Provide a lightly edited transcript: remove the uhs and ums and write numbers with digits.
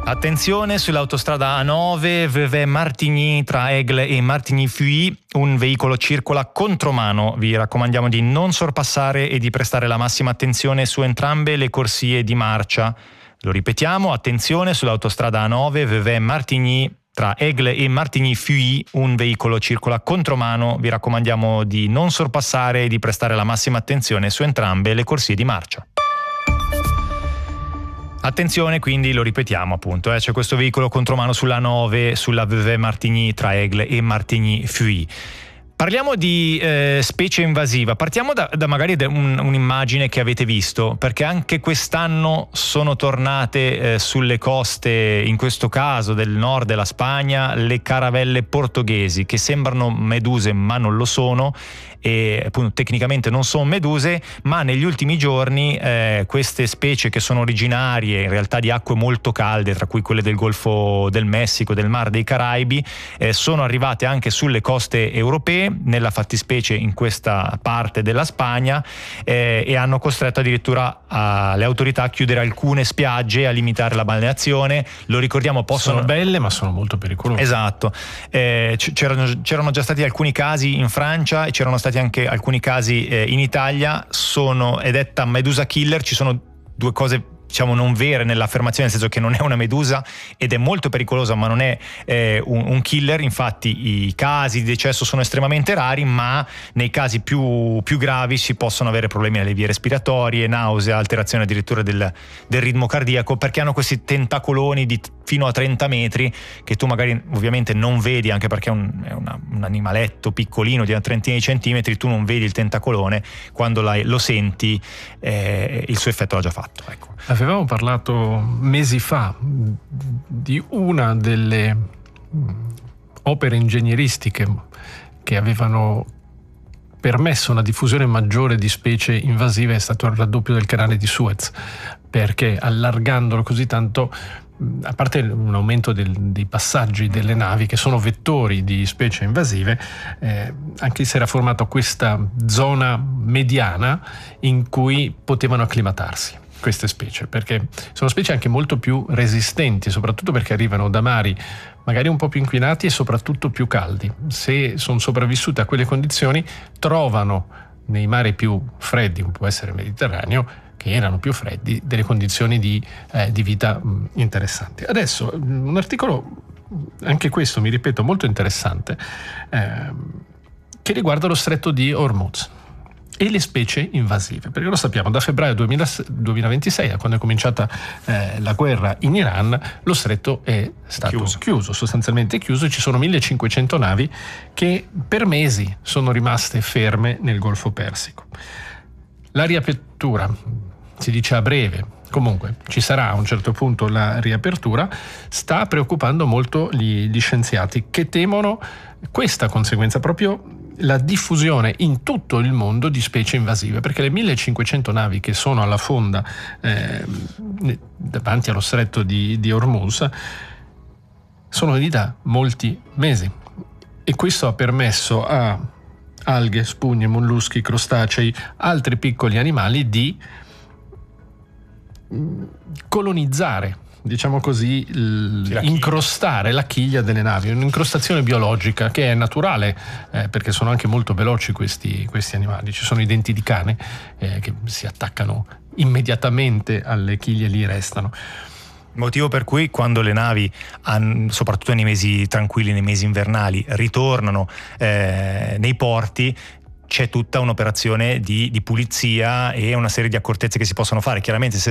Attenzione sull'autostrada A9 Vevey-Martigny tra Aigle e Martigny-Fuy, un veicolo circola contromano. Vi raccomandiamo di non sorpassare e di prestare la massima attenzione su entrambe le corsie di marcia. Lo ripetiamo, attenzione sull'autostrada A9 Vevey-Martigny tra Aigle e Martigny-Fuy, un veicolo circola contromano. Vi raccomandiamo di non sorpassare e di prestare la massima attenzione su entrambe le corsie di marcia. Attenzione, quindi lo ripetiamo appunto, c'è questo veicolo contromano sulla 9, sulla Vevey-Martigny tra Aigle e Martigny-Fuy. Parliamo di specie invasiva, partiamo da magari un'immagine che avete visto, perché anche quest'anno sono tornate sulle coste, in questo caso del nord della Spagna, le caravelle portoghesi, che sembrano meduse ma non lo sono, e appunto tecnicamente non sono meduse, ma negli ultimi giorni queste specie, che sono originarie in realtà di acque molto calde, tra cui quelle del Golfo del Messico, del Mar dei Caraibi, sono arrivate anche sulle coste europee, nella fattispecie in questa parte della Spagna, e hanno costretto addirittura le autorità a chiudere alcune spiagge, a limitare la balneazione. Lo ricordiamo, sono belle ma sono molto pericolose. Esatto, c'erano già stati alcuni casi in Francia e c'erano stati anche alcuni casi in Italia. È detta medusa killer. Ci sono due cose, diciamo, non vere nell'affermazione, nel senso che non è una medusa ed è molto pericolosa, ma non è un killer. Infatti i casi di decesso sono estremamente rari, ma nei casi più gravi si possono avere problemi alle vie respiratorie, nausea, alterazione addirittura del ritmo cardiaco, perché hanno questi tentacoloni di fino a 30 metri che tu magari ovviamente non vedi, anche perché è un animaletto piccolino di una trentina di centimetri. Tu non vedi il tentacolone, quando lo senti il suo effetto l'ha già fatto, ecco. Avevamo parlato mesi fa di una delle opere ingegneristiche che avevano permesso una diffusione maggiore di specie invasive. È stato il raddoppio del canale di Suez, perché allargandolo così tanto, a parte un aumento dei passaggi delle navi, che sono vettori di specie invasive, anche si era formata questa zona mediana in cui potevano acclimatarsi queste specie, perché sono specie anche molto più resistenti, soprattutto perché arrivano da mari magari un po' più inquinati e soprattutto più caldi. Se sono sopravvissute a quelle condizioni, trovano nei mari più freddi, può essere il Mediterraneo, che erano più freddi, delle condizioni di vita interessanti. Adesso un articolo, anche questo mi ripeto molto interessante, che riguarda lo stretto di Hormuz e le specie invasive, perché lo sappiamo, da febbraio 2026, da quando è cominciata la guerra in Iran, lo stretto è stato chiuso, sostanzialmente chiuso, e ci sono 1500 navi che per mesi sono rimaste ferme nel Golfo Persico. La riapertura si dice a breve, comunque ci sarà a un certo punto la riapertura, sta preoccupando molto gli scienziati, che temono questa conseguenza, proprio la diffusione in tutto il mondo di specie invasive, perché le 1500 navi che sono alla fonda davanti allo stretto di Hormuz sono lì da molti mesi, e questo ha permesso a alghe, spugne, molluschi, crostacei, altri piccoli animali di colonizzare, diciamo così, incrostare la chiglia delle navi, un'incrostazione biologica che è naturale, perché sono anche molto veloci questi animali. Ci sono i denti di cane che si attaccano immediatamente alle chiglie e lì restano. Motivo per cui quando le navi, soprattutto nei mesi tranquilli, nei mesi invernali, ritornano nei porti, c'è tutta un'operazione di pulizia e una serie di accortezze che si possono fare. Chiaramente, se